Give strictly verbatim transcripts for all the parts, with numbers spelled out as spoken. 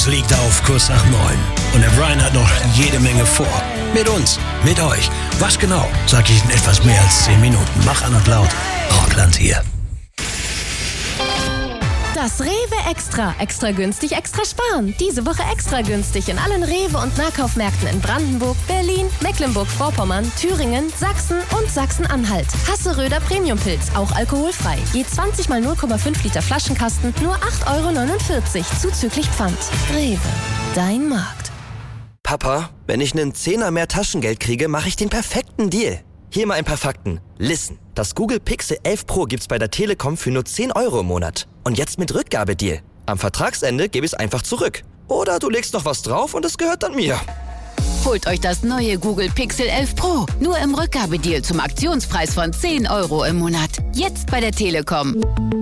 Es liegt auf Kurs nach neun. Und der Brian hat noch jede Menge vor. Mit uns, mit euch. Was genau, sag ich in etwas mehr als zehn Minuten. Mach an und laut. Rockland hier. Das Rewe Extra. Extra günstig, extra sparen. Diese Woche extra günstig in allen Rewe- und Nahkaufmärkten in Brandenburg, Berlin, Mecklenburg-Vorpommern, Thüringen, Sachsen und Sachsen-Anhalt. Hasseröder Premiumpilz, auch alkoholfrei. Je zwanzig mal null Komma fünf Liter Flaschenkasten, nur acht Euro neunundvierzig, zuzüglich Pfand. Rewe, dein Markt. Papa, wenn ich einen Zehner mehr Taschengeld kriege, mache ich den perfekten Deal. Hier mal ein paar Fakten. Listen, das Google Pixel elf Pro gibt's bei der Telekom für nur zehn Euro im Monat. Und jetzt mit Rückgabedeal. Am Vertragsende gebe ich es einfach zurück. Oder du legst noch was drauf und es gehört dann mir. Holt euch das neue Google Pixel elf Pro. Nur im Rückgabedeal zum Aktionspreis von zehn Euro im Monat. Jetzt bei der Telekom.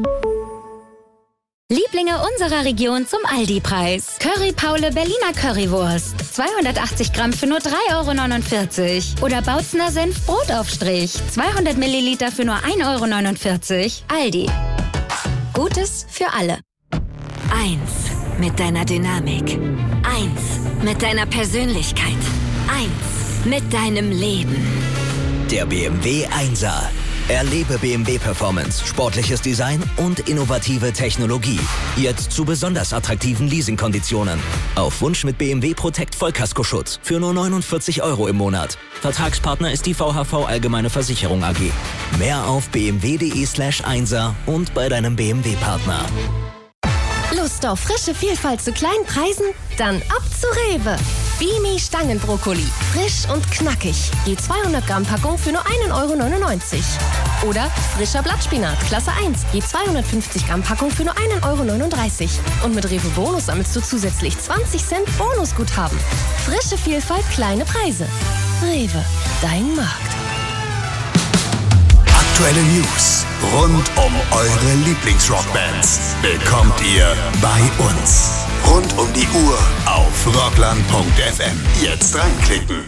Lieblinge unserer Region zum Aldi-Preis. Curry Paule Berliner Currywurst. zweihundertachtzig Gramm für nur drei Euro neunundvierzig. Oder Bautzener Senf Brotaufstrich. zweihundert Milliliter für nur ein Euro neunundvierzig. Aldi. Gutes für alle. Eins mit deiner Dynamik. Eins mit deiner Persönlichkeit. Eins mit deinem Leben. Der B M W Einser. Erlebe B M W Performance, sportliches Design und innovative Technologie. Jetzt zu besonders attraktiven Leasingkonditionen. Auf Wunsch mit B M W Protect Vollkaskoschutz für nur neunundvierzig Euro im Monat. Vertragspartner ist die V H V Allgemeine Versicherung A G. Mehr auf bmw.de slash Einser und bei deinem B M W-Partner. Lust auf frische Vielfalt zu kleinen Preisen? Dann ab zu Rewe. Bimi Stangenbrokkoli. Frisch und knackig. Je zweihundert Gramm Packung für nur ein Euro neunundneunzig. Oder frischer Blattspinat, Klasse eins. Je zweihundertfünfzig Gramm Packung für nur ein Euro neununddreißig. Und mit Rewe Bonus sammelst du zusätzlich zwanzig Cent Bonusguthaben. Frische Vielfalt, kleine Preise. Rewe, dein Markt. Aktuelle News rund um eure Lieblingsrockbands bekommt ihr bei uns. Rund um die Uhr auf rockland punkt f m. Jetzt reinklicken.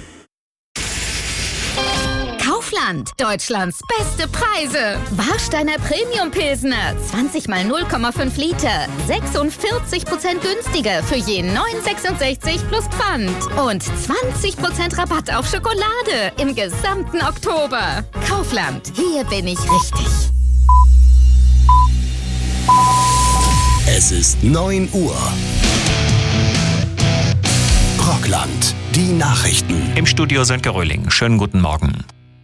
Kaufland. Deutschlands beste Preise. Warsteiner Premium Pilsner. zwanzig mal null Komma fünf Liter. sechsundvierzig Prozent günstiger für je neun Euro sechsundsechzig plus Pfand. Und zwanzig Prozent Rabatt auf Schokolade im gesamten Oktober. Kaufland. Hier bin ich richtig. Es ist neun Uhr. Rockland. Die Nachrichten. Im Studio Sönke Röhling. Schönen guten Morgen.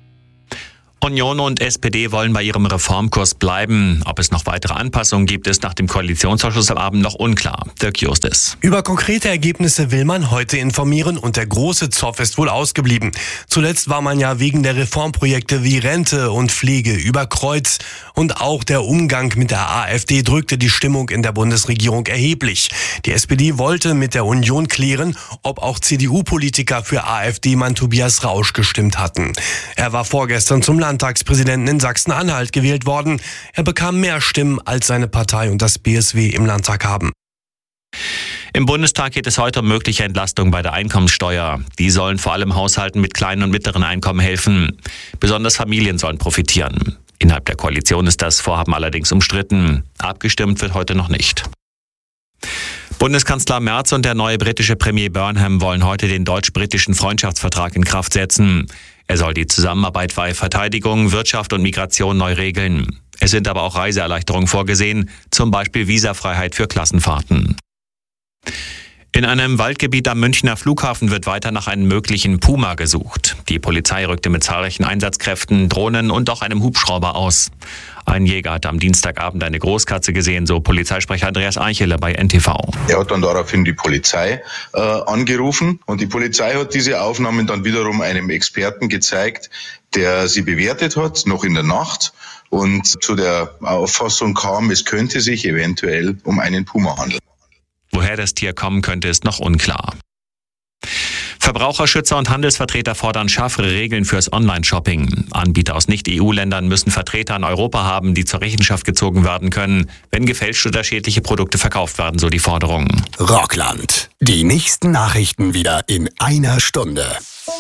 Union und S P D wollen bei ihrem Reformkurs bleiben. Ob es noch weitere Anpassungen gibt, ist nach dem Koalitionsausschuss am Abend noch unklar. Dirk Justis. Über konkrete Ergebnisse will man heute informieren und der große Zoff ist wohl ausgeblieben. Zuletzt war man ja wegen der Reformprojekte wie Rente und Pflege über Kreuz und auch der Umgang mit der AfD drückte die Stimmung in der Bundesregierung erheblich. Die S P D wollte mit der Union klären, ob auch C D U-Politiker für AfD-Mann Tobias Rausch gestimmt hatten. Er war vorgestern zum Landtagspräsidenten in Sachsen-Anhalt gewählt worden. Er bekam mehr Stimmen, als seine Partei und das B S W im Landtag haben. Im Bundestag geht es heute um mögliche Entlastung bei der Einkommenssteuer. Die sollen vor allem Haushalten mit kleinen und mittleren Einkommen helfen. Besonders Familien sollen profitieren. Innerhalb der Koalition ist das Vorhaben allerdings umstritten. Abgestimmt wird heute noch nicht. Bundeskanzler Merz und der neue britische Premier Burnham wollen heute den deutsch-britischen Freundschaftsvertrag in Kraft setzen. Er soll die Zusammenarbeit bei Verteidigung, Wirtschaft und Migration neu regeln. Es sind aber auch Reiseerleichterungen vorgesehen, zum Beispiel Visafreiheit für Klassenfahrten. In einem Waldgebiet am Münchner Flughafen wird weiter nach einem möglichen Puma gesucht. Die Polizei rückte mit zahlreichen Einsatzkräften, Drohnen und auch einem Hubschrauber aus. Ein Jäger hat am Dienstagabend eine Großkatze gesehen, so Polizeisprecher Andreas Eichele bei N T V. Er hat dann daraufhin die Polizei äh, angerufen und die Polizei hat diese Aufnahmen dann wiederum einem Experten gezeigt, der sie bewertet hat, noch in der Nacht und zu der Auffassung kam, es könnte sich eventuell um einen Puma handeln. Woher das Tier kommen könnte, ist noch unklar. Verbraucherschützer und Handelsvertreter fordern schärfere Regeln fürs Online-Shopping. Anbieter aus Nicht-E U-Ländern müssen Vertreter in Europa haben, die zur Rechenschaft gezogen werden können, wenn gefälschte oder schädliche Produkte verkauft werden, so die Forderung. Rockland. Die nächsten Nachrichten wieder in einer Stunde.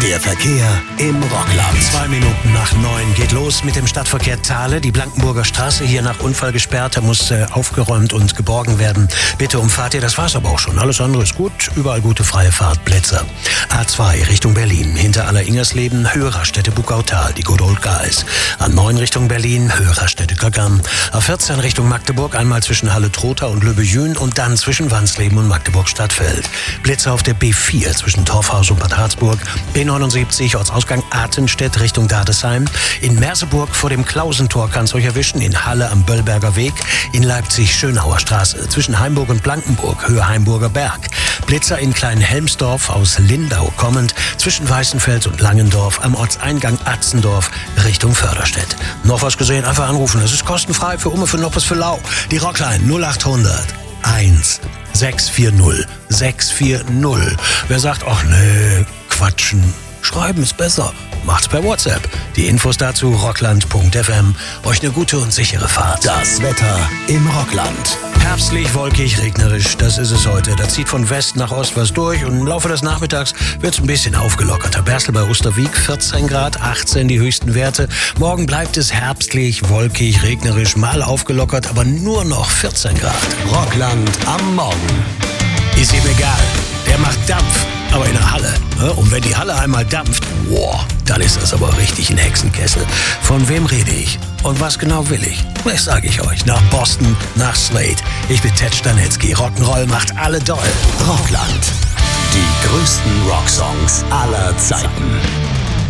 Der Verkehr im Rockland. Zwei Minuten nach neun geht los mit dem Stadtverkehr Thale. Die Blankenburger Straße hier nach Unfall gesperrt. Da muss äh, aufgeräumt und geborgen werden. Bitte umfahrt ihr. Das war's aber auch schon. Alles andere ist gut. Überall gute freie Fahrt. Blitzer. A zwei Richtung Berlin. Hinter Aller-Ingersleben. Hörerstätte Bugautal. Die Good Old Guys. A neun Richtung Berlin. Hörerstätte Kagam. A vierzehn Richtung Magdeburg. Einmal zwischen Halle-Trotha und Löbejün und dann zwischen Wansleben und Magdeburg-Stadtfeld. Blitzer auf der B vier zwischen Torfhaus und Bad Harzburg. B neunundsiebzig Ortsausgang Artenstedt Richtung Dadesheim. In Merseburg vor dem Klausentor kann es euch erwischen. In Halle am Böllberger Weg. In Leipzig Schönauer Straße zwischen Heimburg und Blankenburg. Höhe Heimburger Berg. Blitzer in Kleinhelmsdorf aus Lindau kommend. Zwischen Weißenfels und Langendorf am Ortseingang Atzendorf Richtung Förderstedt. Noch was gesehen? Einfach anrufen. Es ist kostenfrei für Umme, für Noppes, für Lau. Die Rockline null achthundert eins sechs vier null sechs vier null. Wer sagt, ach nee, quatschen, schreiben ist besser, macht's per WhatsApp. Die Infos dazu rockland punkt f m. Euch eine gute und sichere Fahrt. Das Wetter im Rockland. Herbstlich, wolkig, regnerisch, das ist es heute. Da zieht von West nach Ost was durch und im Laufe des Nachmittags wird's ein bisschen aufgelockerter. Bersel bei Osterwieck vierzehn Grad, achtzehn die höchsten Werte. Morgen bleibt es herbstlich, wolkig, regnerisch, mal aufgelockert, aber nur noch vierzehn Grad. Rockland am Morgen. Ist ihm egal, der macht Dampf, aber in der Halle. Und wenn die Halle einmal dampft, wow, dann ist das aber richtig ein Hexenkessel. Von wem rede ich? Und was genau will ich? Das sage ich euch. Nach Boston, nach Slade. Ich bin Ted Stanetzky. Rock'n'Roll macht alle doll. Rockland. Die größten Rocksongs aller Zeiten.